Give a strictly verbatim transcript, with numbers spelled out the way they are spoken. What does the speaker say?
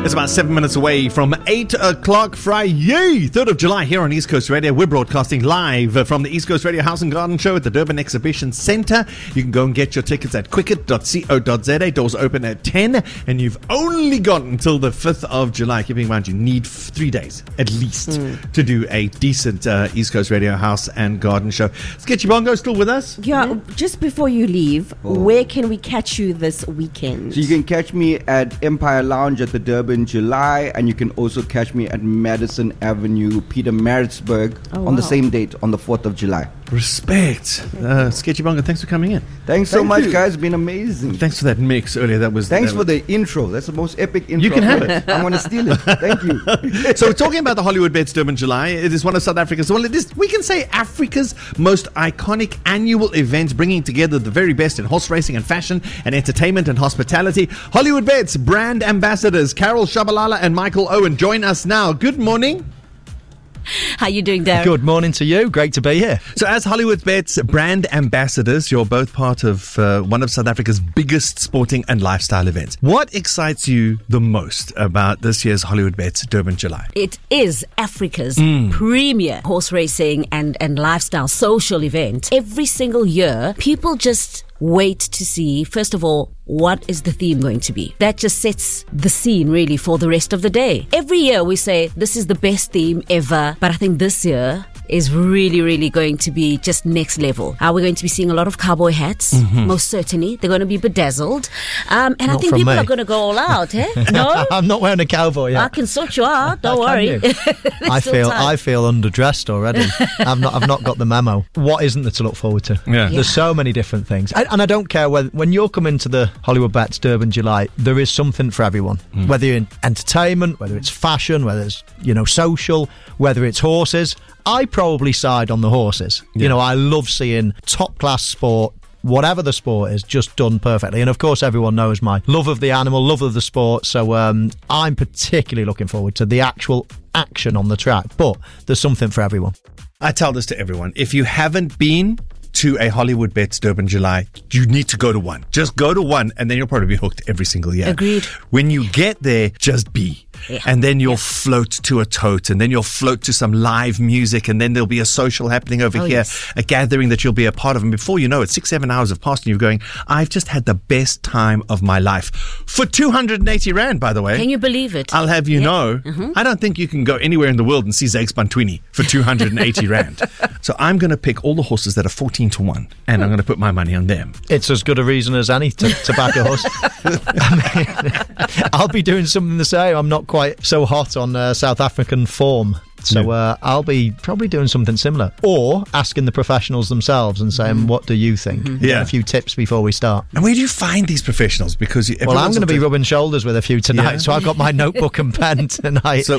It's about seven minutes away from eight o'clock Friday, third of July here on East Coast Radio. We're broadcasting live from the East Coast Radio House and Garden Show at the Durban Exhibition Centre. You can go and get your tickets at quicket dot co dot za. Doors open at ten, and you've only got until the fifth of July. Keeping in mind, you need three days at least mm. to do a decent uh, East Coast Radio House and Garden Show. Sketchy Bongo still with us? Yeah, mm-hmm. Just before you leave, oh. where can we catch you this weekend? So you can catch me at Empire Lounge at the Durban in July, and you can also catch me at Madison Avenue, Pietermaritzburg oh, on wow. the same date on the fourth of July. Respect. Uh, Sketchy Bongo, thanks for coming in. Thanks so Thank much, you. guys. It's been amazing. Thanks for that mix earlier. That was. Thanks that for was... the intro. That's the most epic intro. You can have it. I'm going to steal it. Thank you. So we're talking about the Hollywood Bets Durban July. It is one of South Africa's, well, it is, we can say Africa's most iconic annual event, bringing together the very best in horse racing and fashion and entertainment and hospitality. Hollywood Bets brand ambassadors Carol Shabalala and Michael Owen join us now. Good morning. How you doing, Darren? Good morning to you. Great to be here. So as Hollywood Bets brand ambassadors, you're both part of uh, one of South Africa's biggest sporting and lifestyle events. What excites you the most about this year's Hollywood Bets Durban July? It is Africa's mm. premier horse racing and, and lifestyle social event. Every single year, people just wait to see, first of all, what is the theme going to be? That just sets the scene really for the rest of the day. Every year we say this is the best theme ever, but I think this year is really, really going to be just next level. Uh, we're going to be seeing a lot of cowboy hats, mm-hmm. most certainly. They're going to be bedazzled. Um, and not I think people me. are going to go all out, eh? No? I'm not wearing a cowboy yet. I can sort you out, don't worry. I feel time. I feel underdressed already. I've not I've not got the memo. What isn't there to look forward to? Yeah. There's so many different things. I, and I don't care whether, when you're coming to the Hollywood Bets Durban July, there is something for everyone. Mm. Whether you're in entertainment, whether it's fashion, whether it's, you know, social, whether it's horses. I probably side on the horses. Yeah. You know, I love seeing top-class sport, whatever the sport is, just done perfectly. And of course, everyone knows my love of the animal, love of the sport. So um, I'm particularly looking forward to the actual action on the track. But there's something for everyone. I tell this to everyone. If you haven't been to a Hollywood Bets Durban July, you need to go to one. Just go to one, and then you'll probably be hooked every single year. Agreed. When you get there, just be. Yeah. And then you'll yeah. float to a tote, and then you'll float to some live music, and then there'll be a social happening over oh, here, yes. a gathering that you'll be a part of. And before you know it, six, seven hours have passed, and you're going, I've just had the best time of my life. For two hundred eighty rand, by the way. Can you believe it? I'll have you yeah. know, mm-hmm. I don't think you can go anywhere in the world and see Zakes Bantwini for two hundred eighty rand. So I'm going to pick all the horses that are fourteen to one, and I'm going to put my money on them. It's as good a reason as any to, to back a horse. I mean, I'll be doing something the same. I'm not quite so hot on uh, South African form. So uh, I'll be probably doing something similar, or asking the professionals themselves and saying, mm. what do you think? Mm-hmm. Yeah. A few tips before we start. And where do you find these professionals? Because well, I'm going to be rubbing shoulders with a few tonight, yeah. so I've got my notebook and pen tonight. So